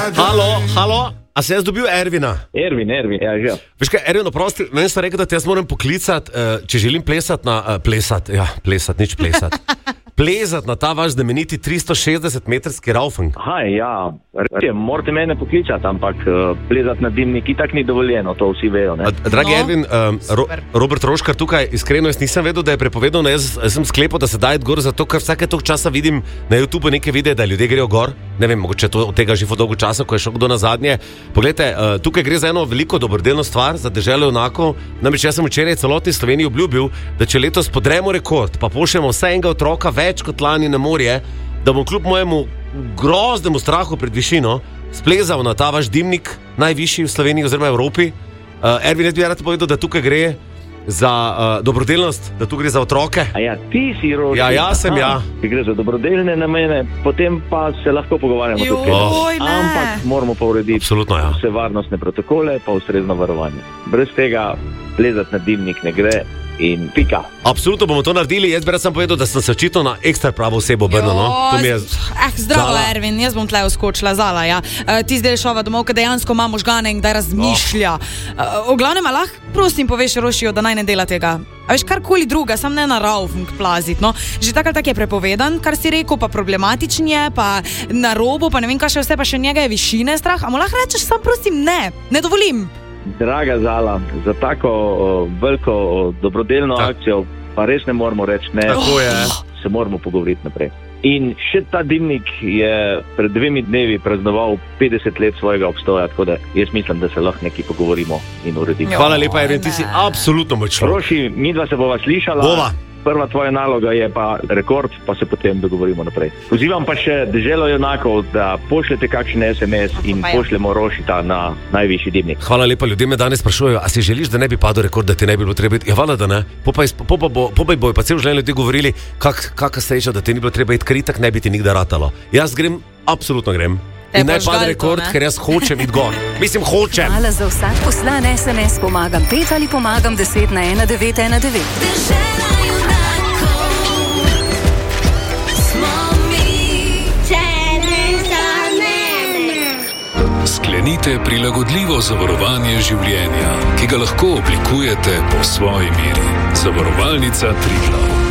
Halo, a se jaz dobil Ervina? Ervin, ja, že. Veš kaj, Ervin, oprosti, meni so rekel, da te jaz moram poklicati, če želim plesati na ta vaš znameniti 360-metrski Raufen. Ja, morate mene poklicati, ampak plezati na dimnik itak ni dovoljeno, to vsi vejo, ne? Dragi Ervin, Robert Roškar tukaj, iskreno, jaz nisem vedel, da je prepovedano, jaz sem sklepal, da se daje gor, zato ker vsake toliko časa vidim na YouTube neke videe, da ljudje grejo gor, ne vem, mogoče to od tega že dolgo časa, ko je šel kdo nazadnje. Poglejte, tukaj gre za eno veliko dobrodelno stvar, za deželo junakov, namreč jaz sem včeraj celotni Sloveniji obljubil, da če letos podremo rekord, pa pošljemo vsaj enega otroka več kot lani na morje, da bom kljub mojemu groznemu strahu pred višino splezal na ta vaš dimnik, najvišji v Sloveniji oziroma Evropi. Ervin, jaz bi rad povedal, da tukaj gre za dobrodelnost, da tu gre za otroke. Ja, ti si Roši. Ja, sem ja. Če gre za dobrodelne namene, potem pa se lahko pogovarjamo tukaj. Ampak moramo pa urediti vse varnostne protokole, pa ustrezno varovanje. Brez tega plezati na dimnik ne gre. In pika. Absolutno bomo to naredili. Jaz bi rad sam povedal, da sem se očitno na ekstra pravo osebo obrnil. Zdravo, Ervin, jaz bom tle uskočila, Zala, ja. Ti zdaj šova domov, kad dejansko ima možgane in da razmišlja. V glavnem, lahko prosim poveš Rošijo, da naj ne dela tega. A veš, karkoli druga, sam ne na Raufen plazit, no. Že tak ali tak je prepovedan, kar si rekel, pa problematičen je, pa na robu, pa ne vem, kaj še vse, pa še njega je višine strah. A mu lahko rečeš, sam prosim, ne dovolim. Draga Zala, za tako veliko dobrodelno akcijo pa res ne moramo reči ne, se moramo pogovoriti naprej. In še ta dimnik je pred 2 dnevi praznoval 50 let svojega obstoja, tako da jaz mislim, da se lahko nekaj pogovorimo in uredimo. Hvala lepa, Ervin, ti si absolutno moj človek. Roši, midva se bova slišala. Prva tvoja naloga je pa rekord, pa se potem dogovorimo naprej. Pozivam pa še deželo junakov, da pošljete kakšen SMS in pošljemo Rošita na najvišji dimnik. Hvala lepa, ljudje me danes sprašujejo, a si želiš, da ne bi padel rekord, da ti ne bi bilo treba iti? Ja, hvala, da ne. Popaj bojo pa cel življenje ljudje govorili, kakšna sreča, da ti ni bilo treba iti, ker itak ne bi ti nikdar ratalo. Jaz grem, absolutno grem. In naj pade rekord, ker jaz hočem iti gor. Mislim, hočem. Hvala za vsak poslan SMS, pomagam 5 ali pomagam 10 na 1919. Sklenite prilagodljivo zavarovanje življenja, ki ga lahko oblikujete po svoji meri. Zavarovalnica Triglav.